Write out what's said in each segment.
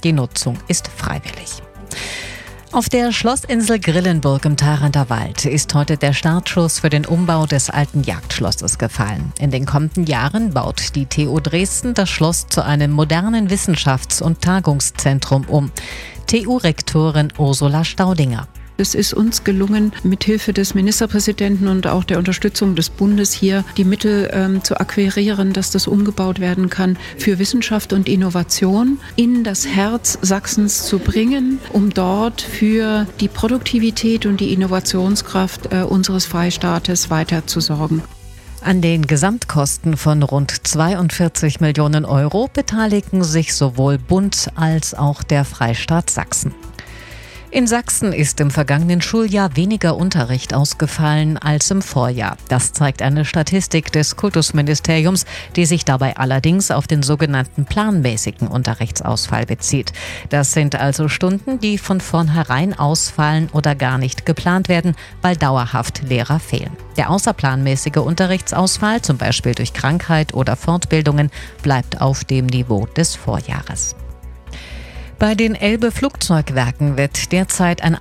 Die Nutzung ist freiwillig. Auf der Schlossinsel Grillenburg im Tharanter Wald ist heute der Startschuss für den Umbau des alten Jagdschlosses gefallen. In den kommenden Jahren baut die TU Dresden das Schloss zu einem modernen Wissenschafts- und Tagungszentrum um. TU-Rektorin Ursula Staudinger. Es ist uns gelungen, mithilfe des Ministerpräsidenten und auch der Unterstützung des Bundes hier die Mittel zu akquirieren, dass das umgebaut werden kann für Wissenschaft und Innovation in das Herz Sachsens zu bringen, um dort für die Produktivität und die Innovationskraft unseres Freistaates weiter zu sorgen. An den Gesamtkosten von rund 42 Millionen Euro beteiligen sich sowohl Bund als auch der Freistaat Sachsen. In Sachsen ist im vergangenen Schuljahr weniger Unterricht ausgefallen als im Vorjahr. Das zeigt eine Statistik des Kultusministeriums, die sich dabei allerdings auf den sogenannten planmäßigen Unterrichtsausfall bezieht. Das sind also Stunden, die von vornherein ausfallen oder gar nicht geplant werden, weil dauerhaft Lehrer fehlen. Der außerplanmäßige Unterrichtsausfall, zum Beispiel durch Krankheit oder Fortbildungen, bleibt auf dem Niveau des Vorjahres. Bei den Elbe-Flugzeugwerken wird derzeit ein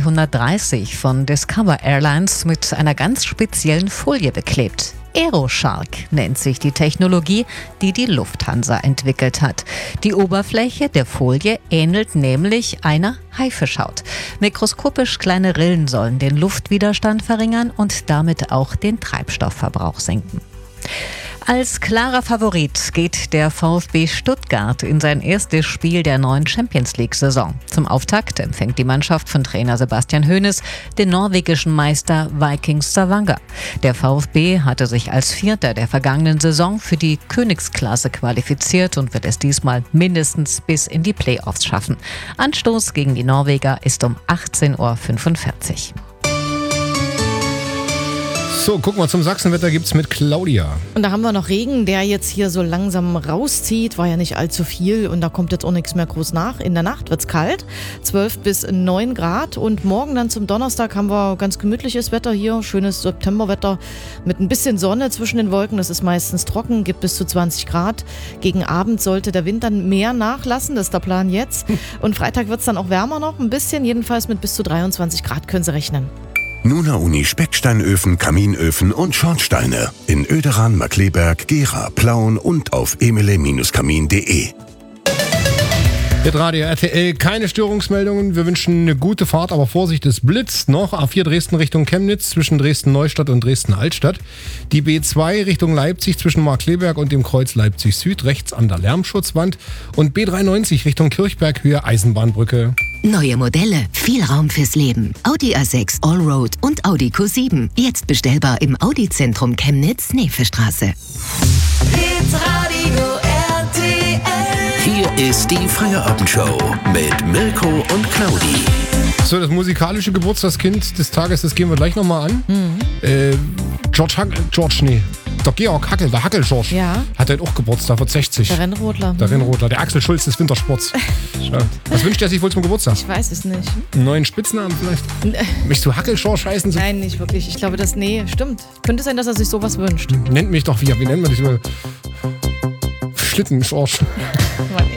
A330 von Discover Airlines mit einer ganz speziellen Folie beklebt. Aeroshark nennt sich die Technologie, die die Lufthansa entwickelt hat. Die Oberfläche der Folie ähnelt nämlich einer Haifischhaut. Mikroskopisch kleine Rillen sollen den Luftwiderstand verringern und damit auch den Treibstoffverbrauch senken. Als klarer Favorit geht der VfB Stuttgart in sein erstes Spiel der neuen Champions-League-Saison. Zum Auftakt empfängt die Mannschaft von Trainer Sebastian Hoeneß den norwegischen Meister Vikings Stavanger. Der VfB hatte sich als Vierter der vergangenen Saison für die Königsklasse qualifiziert und wird es diesmal mindestens bis in die Playoffs schaffen. Anstoß gegen die Norweger ist um 18:45 Uhr. So, gucken wir zum Sachsenwetter, gibt's mit Claudia. Und da haben wir noch Regen, der jetzt hier so langsam rauszieht. War ja nicht allzu viel und da kommt jetzt auch nichts mehr groß nach. In der Nacht wird's kalt, 12 bis 9 Grad. Und morgen dann zum Donnerstag haben wir ganz gemütliches Wetter hier. Schönes Septemberwetter mit ein bisschen Sonne zwischen den Wolken. Das ist meistens trocken, gibt bis zu 20 Grad. Gegen Abend sollte der Wind dann mehr nachlassen, das ist der Plan jetzt. Und Freitag wird's dann auch wärmer noch ein bisschen. Jedenfalls mit bis zu 23 Grad können Sie rechnen. Nuna Uni Specksteinöfen, Kaminöfen und Schornsteine in Oederan, Markkleeberg, Gera, Plauen und auf emele-kamin.de. Radio RTL, keine Störungsmeldungen. Wir wünschen eine gute Fahrt, aber Vorsicht, es blitzt noch. A4 Dresden Richtung Chemnitz zwischen Dresden-Neustadt und Dresden-Altstadt. Die B2 Richtung Leipzig zwischen Markkleeberg und dem Kreuz Leipzig Süd, rechts an der Lärmschutzwand. Und B93 Richtung Kirchberg, Höhe Eisenbahnbrücke. Neue Modelle, viel Raum fürs Leben. Audi A6 Allroad und Audi Q7. Jetzt bestellbar im Audi-Zentrum Chemnitz, Neefestraße. Hier ist die Feierabendshow mit Mirko und Claudi. So, das musikalische Geburtstagskind des Tages, das gehen wir gleich nochmal an. Der Georg Hackel, der Hackel-George, Ja. hat heute auch Geburtstag, wird 60. Der Rennrodler. Der Axel Schulz des Wintersports. Ja. Was wünscht er sich wohl zum Geburtstag? Ich weiß es nicht. Einen neuen Spitznamen vielleicht? Möchtest du Hackel-George heißen? Nein, nicht wirklich. Ich glaube, stimmt. Könnte sein, dass er sich sowas wünscht. Nennt mich doch wie nennt man dich? Schlitten-George.